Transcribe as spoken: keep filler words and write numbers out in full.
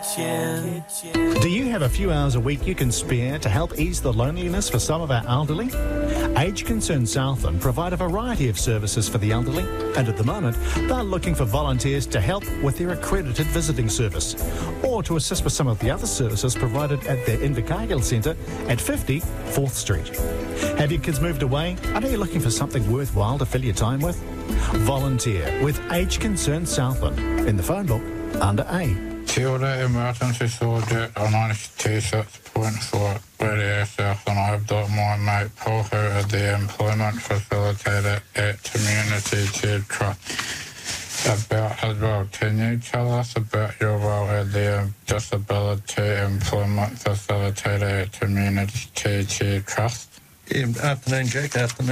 kitchen. Do you have a few hours a week you can spare to help ease the loneliness for some of our elderly? Age Concern Southland provide a variety of services for the elderly, and at the moment they're looking for volunteers to help with their accredited visiting service or to assist with some of the other services provided at their Invercargill Centre at fifty fourth Street. Have your kids moved away? Are you looking for something worthwhile to fill your time with? Volunteer with Age Concern Southland in the phone book under A. Kia ora, emergency soldier on ninety-two six point four Radio South, and I've got my mate Paul, who is the employment facilitator at Community Care Trust, about as well. Can you tell us about your role as the Disability Employment Facilitator at Community Care Trust? Yeah, afternoon, Jack. Afternoon.